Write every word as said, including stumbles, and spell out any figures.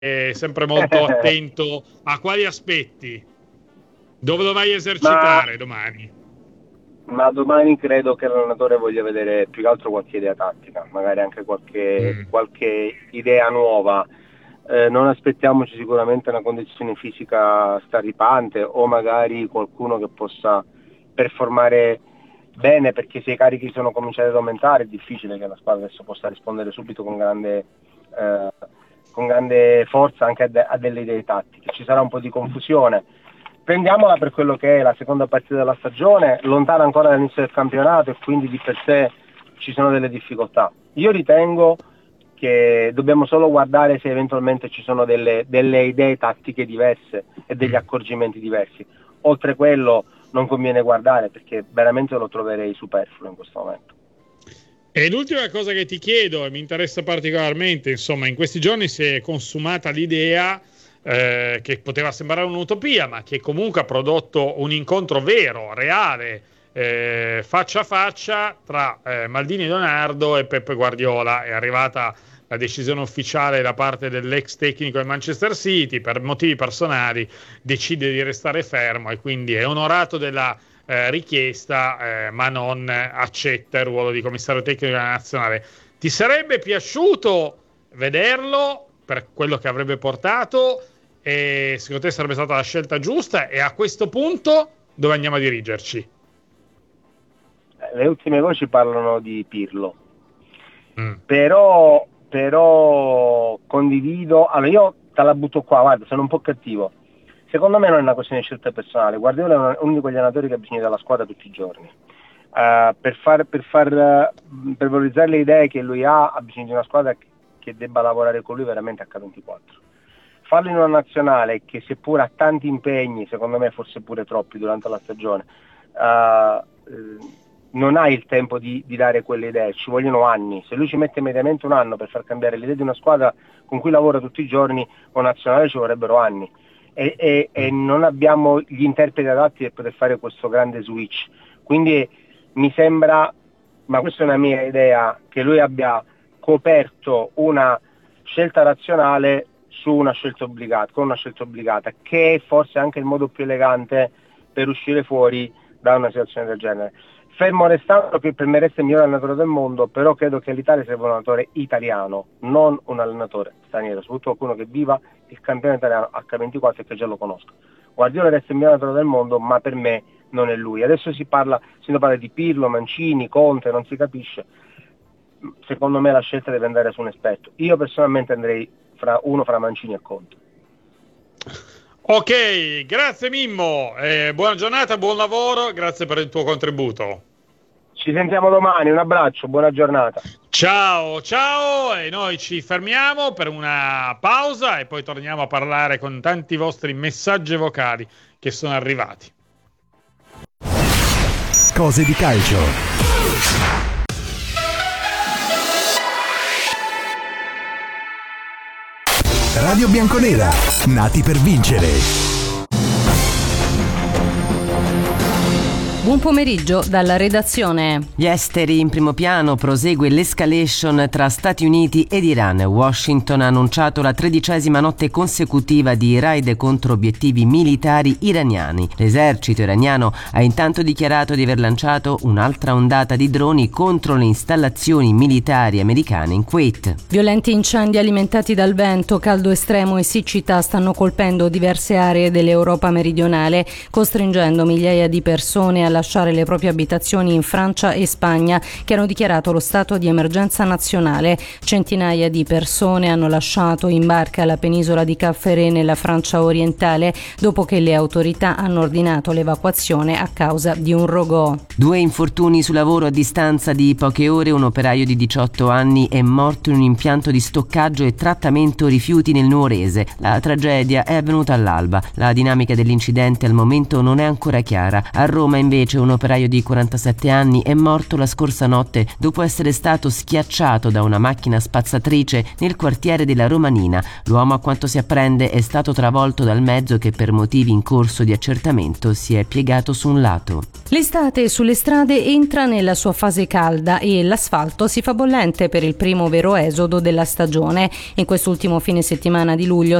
è sempre molto attento a quali aspetti. Dove lo vai a esercitare ma, domani? Ma domani credo che l'allenatore voglia vedere più che altro qualche idea tattica, magari anche qualche, mm. qualche idea nuova. Eh, non aspettiamoci sicuramente una condizione fisica straripante o magari qualcuno che possa performare bene, perché se i carichi sono cominciati ad aumentare è difficile che la squadra adesso possa rispondere subito con grande eh, con grande forza anche a, de- a delle idee tattiche. Ci sarà un po' di confusione, prendiamola per quello che è la seconda partita della stagione, lontana ancora dall'inizio del campionato, e quindi di per sé ci sono delle difficoltà. Io ritengo che dobbiamo solo guardare se eventualmente ci sono delle, delle idee tattiche diverse e degli accorgimenti diversi. Oltre quello non conviene guardare, perché veramente lo troverei superfluo in questo momento. E l'ultima cosa che ti chiedo, e mi interessa particolarmente, insomma, in questi giorni si è consumata l'idea eh, che poteva sembrare un'utopia, ma che comunque ha prodotto un incontro vero, reale, eh, faccia a faccia tra eh, Maldini Leonardo e Peppe Guardiola. È arrivata la decisione ufficiale da parte dell'ex tecnico del Manchester City, per motivi personali decide di restare fermo e quindi è onorato della Eh, richiesta, eh, ma non accetta il ruolo di commissario tecnico della nazionale. Ti sarebbe piaciuto vederlo per quello che avrebbe portato, e secondo te sarebbe stata la scelta giusta? E a questo punto dove andiamo a dirigerci? Le ultime voci parlano di Pirlo, mm. però però condivido. Allora io te la butto qua, guarda, sono un po' cattivo. Secondo me non è una questione di scelta personale. Guardiola è uno di quegli allenatori che ha bisogno della squadra tutti i giorni. Uh, per, far, per, far, uh, per valorizzare le idee che lui ha, ha bisogno di una squadra che, che debba lavorare con lui veramente acca ventiquattro. Farlo in una nazionale che, seppur ha tanti impegni, secondo me forse pure troppi durante la stagione, uh, uh, non ha il tempo di, di dare quelle idee, ci vogliono anni. Se lui ci mette mediamente un anno per far cambiare le idee di una squadra con cui lavora tutti i giorni, o nazionale ci vorrebbero anni. E, e, e non abbiamo gli interpreti adatti per poter fare questo grande switch, quindi mi sembra, ma questa è una mia idea, che lui abbia coperto una scelta razionale su una scelta obbligata, con una scelta obbligata, che è forse anche il modo più elegante per uscire fuori da una situazione del genere. Fermo restando che per me resta il miglior allenatore del mondo, però credo che all'Italia serva un allenatore italiano, non un allenatore straniero, soprattutto qualcuno che viva il campione italiano acca ventiquattro e che già lo conosca. Guardiola resta il miglior allenatore del mondo, ma per me non è lui. Adesso si parla, si parla di Pirlo, Mancini, Conte, non si capisce. Secondo me la scelta deve andare su un esperto. Io personalmente andrei fra uno fra Mancini e Conte. Ok, grazie Mimmo, eh, buona giornata, buon lavoro, grazie per il tuo contributo. Ci sentiamo domani, un abbraccio, buona giornata. Ciao, ciao, e noi ci fermiamo per una pausa e poi torniamo a parlare con tanti vostri messaggi vocali che sono arrivati. Cose di calcio. Radio Bianconera, nati per vincere. Buon pomeriggio dalla redazione. Gli esteri in primo piano, prosegue l'escalation tra Stati Uniti ed Iran. Washington ha annunciato la tredicesima notte consecutiva di raid contro obiettivi militari iraniani. L'esercito iraniano ha intanto dichiarato di aver lanciato un'altra ondata di droni contro le installazioni militari americane in Kuwait. Violenti incendi alimentati dal vento, caldo estremo e siccità stanno colpendo diverse aree dell'Europa meridionale, costringendo migliaia di persone a lasciare le proprie abitazioni in Francia e Spagna, che hanno dichiarato lo stato di emergenza nazionale. Centinaia di persone hanno lasciato in barca la penisola di Cap Ferret nella Francia orientale dopo che le autorità hanno ordinato l'evacuazione a causa di un rogò. Due infortuni sul lavoro a distanza di poche ore. Un operaio di diciotto anni è morto in un impianto di stoccaggio e trattamento rifiuti nel Nuorese. La tragedia è avvenuta all'alba. La dinamica dell'incidente al momento non è ancora chiara. A Roma invece invece, un operaio di quarantasette anni, è morto la scorsa notte dopo essere stato schiacciato da una macchina spazzatrice nel quartiere della Romanina. L'uomo, a quanto si apprende, è stato travolto dal mezzo che per motivi in corso di accertamento si è piegato su un lato. L'estate sulle strade entra nella sua fase calda e l'asfalto si fa bollente per il primo vero esodo della stagione. In quest'ultimo fine settimana di luglio